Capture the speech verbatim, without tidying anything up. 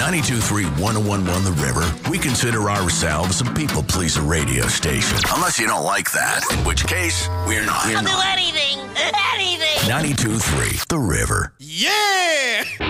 ninety-two point three, one oh one point one The River, we consider ourselves a people pleaser radio station. Unless you don't like that, in which case, we're not. I'll do anything, anything. ninety-two point three The River. Yeah!